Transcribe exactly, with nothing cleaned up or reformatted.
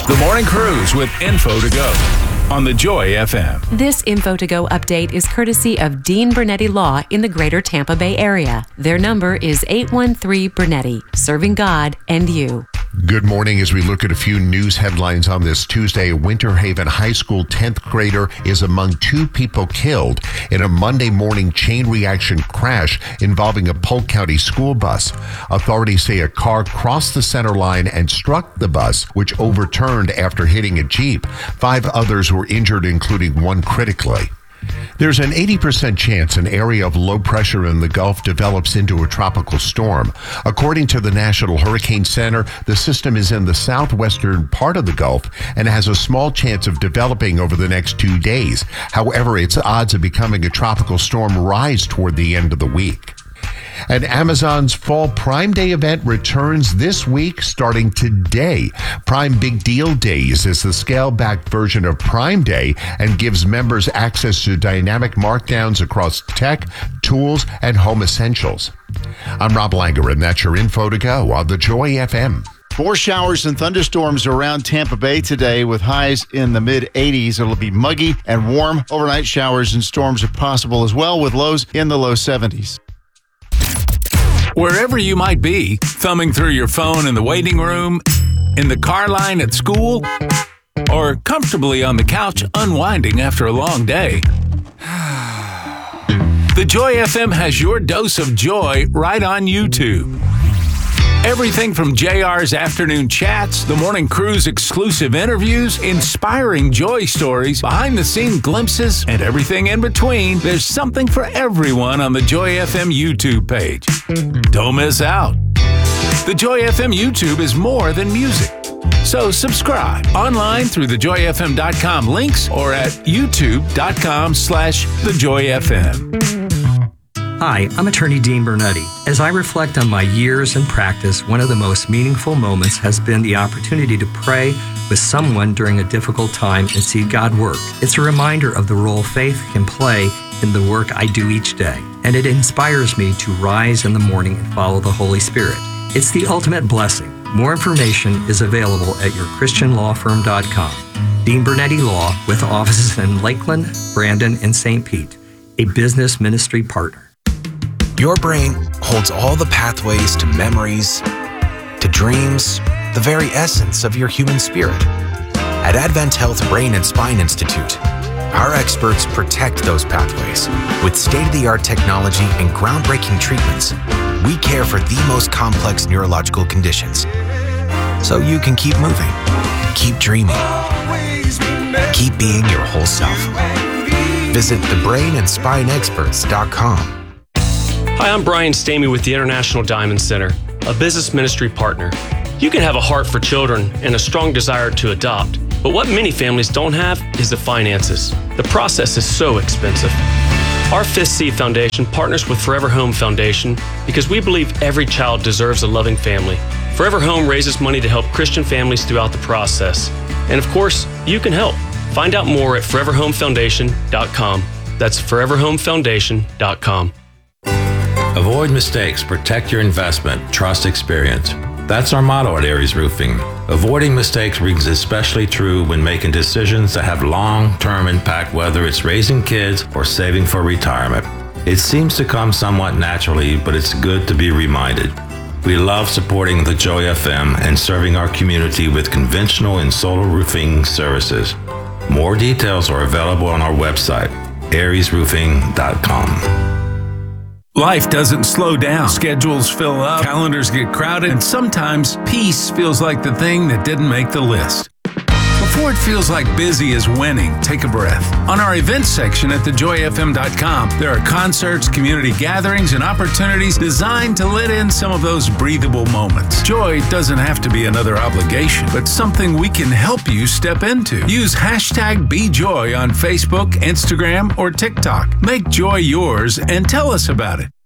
The Morning Cruise with Info to Go on the Joy F M. This Info to Go update is courtesy of Dean Bernetti Law in the greater Tampa Bay area. Their number is eight one three Bernetti, serving God and you. Good morning. As we look at a few news headlines on this Tuesday, Winter Haven High School tenth grader is among two people killed in a Monday morning chain reaction crash involving a Polk County school bus. Authorities say a car crossed the center line and struck the bus, which overturned after hitting a Jeep. Five others were injured, including one critically. There's an eighty percent chance an area of low pressure in the Gulf develops into a tropical storm. According to the National Hurricane Center, the system is in the southwestern part of the Gulf and has a small chance of developing over the next two days. However, its odds of becoming a tropical storm rise toward the end of the week. And Amazon's Fall Prime Day event returns this week starting today. Prime Big Deal Days is the scaled-back version of Prime Day and gives members access to dynamic markdowns across tech, tools, and home essentials. I'm Rob Langer, and that's your Info to Go on the Joy F M. More showers and thunderstorms around Tampa Bay today with highs in the mid eighties. It'll be muggy and warm. Overnight showers and storms are possible as well, with lows in the low seventies. Wherever you might be, thumbing through your phone in the waiting room, in the car line at school, or comfortably on the couch unwinding after a long day. The Joy F M has your dose of joy right on YouTube. Everything from J R's afternoon chats, the Morning Cruise exclusive interviews, inspiring joy stories, behind-the-scene glimpses, and everything in between, there's something for everyone on the Joy F M YouTube page. Don't miss out. The Joy F M YouTube is more than music. So subscribe online through the joy f m dot com links or at youtube.com slash the Joy F M. Hi, I'm attorney Dean Bernetti. As I reflect on my years in practice, one of the most meaningful moments has been the opportunity to pray with someone during a difficult time and see God work. It's a reminder of the role faith can play in the work I do each day, and it inspires me to rise in the morning and follow the Holy Spirit. It's the ultimate blessing. More information is available at your christian law firm dot com. Dean Bernetti Law, with offices in Lakeland, Brandon, and Saint Pete, a business ministry partner. Your brain holds all the pathways to memories, to dreams, the very essence of your human spirit. At Advent Health Brain and Spine Institute, our experts protect those pathways. With state-of-the-art technology and groundbreaking treatments, we care for the most complex neurological conditions. So you can keep moving, keep dreaming, keep being your whole self. Visit the brain and spine experts dot com. Hi, I'm Brian Stamey with the International Diamond Center, a business ministry partner. You can have a heart for children and a strong desire to adopt, but what many families don't have is the finances. The process is so expensive. Our Fifth Seed Foundation partners with Forever Home Foundation because we believe every child deserves a loving family. Forever Home raises money to help Christian families throughout the process. And of course, you can help. Find out more at forever home foundation dot com. That's forever home foundation dot com. Avoid mistakes, protect your investment, trust experience. That's our motto at Aries Roofing. Avoiding mistakes rings especially true when making decisions that have long-term impact, whether it's raising kids or saving for retirement. It seems to come somewhat naturally, but it's good to be reminded. We love supporting the Joy F M and serving our community with conventional and solar roofing services. More details are available on our website, aries roofing dot com. Life doesn't slow down. Schedules fill up, calendars get crowded, and sometimes peace feels like the thing that didn't make the list. Before it feels like busy is winning, take a breath. On our events section at the joy f m dot com, there are concerts, community gatherings, and opportunities designed to let in some of those breathable moments. Joy doesn't have to be another obligation, but something we can help you step into. Use hashtag BeJoy on Facebook, Instagram, or TikTok. Make joy yours and tell us about it.